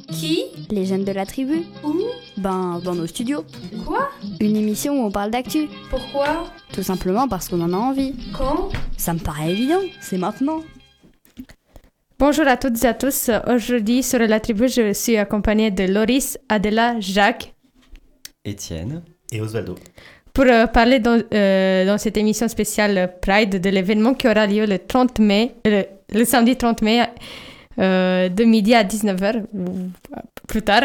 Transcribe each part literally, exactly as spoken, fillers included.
Qui? Les jeunes de la tribu. Où? Ben, dans nos studios. Quoi? Une émission où on parle d'actu. Pourquoi? Tout simplement parce qu'on en a envie. Quand? Ça me paraît évident, c'est maintenant. Bonjour à toutes et à tous. Aujourd'hui, sur la tribu, je suis accompagnée de Loris, Adela, Jacques, Étienne et Osvaldo. Pour euh, parler dans, euh, dans cette émission spéciale Pride de l'événement qui aura lieu le trente mai, le, le samedi trente mai, euh, de midi à dix-neuf heures, ou plus tard.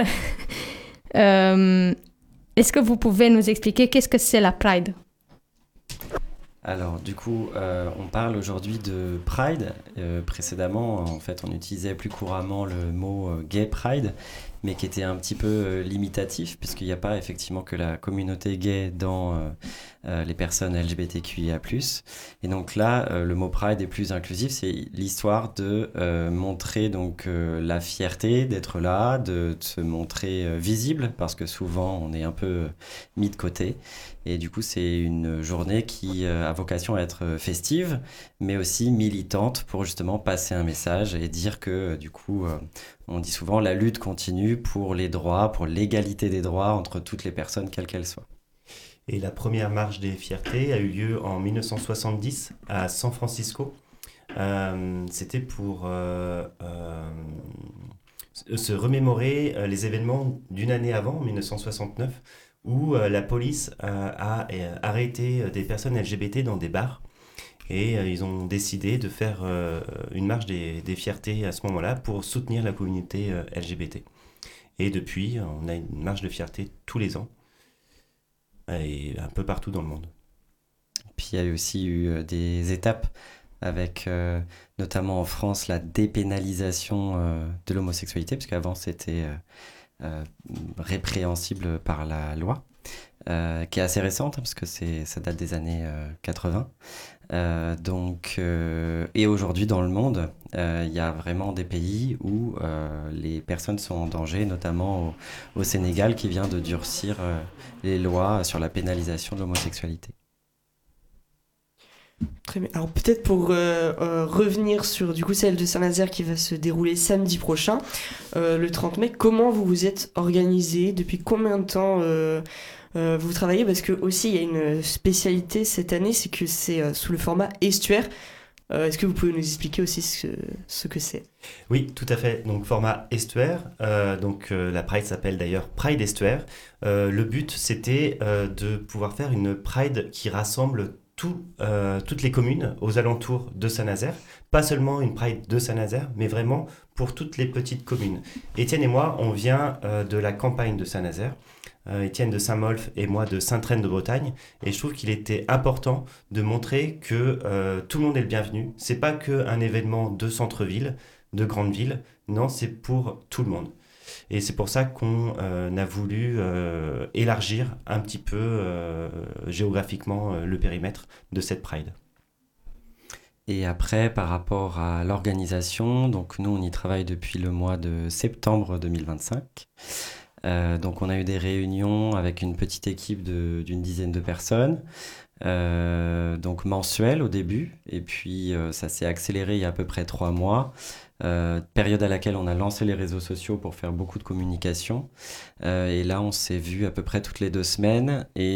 euh, est-ce que vous pouvez nous expliquer qu'est-ce que c'est la Pride ? Alors, du coup, euh, on parle aujourd'hui de Pride. Euh, précédemment, en fait, on utilisait plus couramment le mot euh, Gay Pride, mais qui était un petit peu euh, limitatif, puisqu'il n'y a pas effectivement que la communauté gay dans euh, euh, les personnes L G B T Q I A plus. Et donc là, euh, le mot Pride est plus inclusif. C'est l'histoire de euh, montrer donc euh, la fierté d'être là, de, de se montrer euh, visible, parce que souvent, on est un peu euh, mis de côté. Et du coup, c'est une journée qui euh, a vocation à être festive, mais aussi militante pour justement passer un message et dire que, euh, du coup, euh, on dit souvent la lutte continue pour les droits, pour l'égalité des droits entre toutes les personnes, quelles qu'elles soient. Et la première marche des fiertés a eu lieu en dix-neuf cent soixante-dix à San Francisco. Euh, c'était pour euh, euh, se remémorer euh, les événements d'une année avant, dix-neuf cent soixante-neuf, où euh, la police euh, a euh, arrêté des personnes L G B T dans des bars. Et euh, ils ont décidé de faire euh, une marche des, des fiertés à ce moment-là pour soutenir la communauté euh, L G B T. Et depuis, on a une marche de fierté tous les ans, et un peu partout dans le monde. Puis il y a aussi eu des étapes avec euh, notamment en France la dépénalisation euh, de l'homosexualité, parce qu'avant c'était euh, euh, répréhensible par la loi, euh, qui est assez récente, hein, parce que c'est, ça date des années euh, quatre-vingts. Euh, donc, euh, et aujourd'hui dans le monde, il euh, y a vraiment des pays où euh, les personnes sont en danger, notamment au, au Sénégal qui vient de durcir euh, les lois sur la pénalisation de l'homosexualité. Très bien. Alors peut-être pour euh, euh, revenir sur du coup celle de Saint-Nazaire qui va se dérouler samedi prochain, euh, le trente mai, comment vous vous êtes organisé, depuis combien de temps euh, euh, vous travaillez, parce que aussi il y a une spécialité cette année, c'est que c'est euh, sous le format estuaire. Euh, est-ce que vous pouvez nous expliquer aussi ce, ce que c'est ? Oui, tout à fait. Donc format estuaire. Euh, donc euh, la Pride s'appelle d'ailleurs Pride Estuaire. Euh, le but c'était euh, de pouvoir faire une Pride qui rassemble Tout, euh, toutes les communes aux alentours de Saint-Nazaire, pas seulement une Pride de Saint-Nazaire, mais vraiment pour toutes les petites communes. Étienne et moi, on vient euh, de la campagne de Saint-Nazaire, euh, Étienne de Saint-Molf et moi de Sainte-Reine de Bretagne, et je trouve qu'il était important de montrer que euh, tout le monde est le bienvenu. C'est pas qu'un événement de centre-ville, de grande ville, non, c'est pour tout le monde. Et c'est pour ça qu'on euh, a voulu euh, élargir un petit peu euh, géographiquement euh, le périmètre de cette Pride. Et après, par rapport à l'organisation, donc nous, on y travaille depuis le mois de septembre deux mille vingt-cinq. Euh, donc on a eu des réunions avec une petite équipe de, d'une dizaine de personnes, euh, donc mensuelles au début, et puis euh, ça s'est accéléré il y a à peu près trois mois. Euh, période à laquelle on a lancé les réseaux sociaux pour faire beaucoup de communication. Euh, et là, on s'est vu à peu près toutes les deux semaines. Et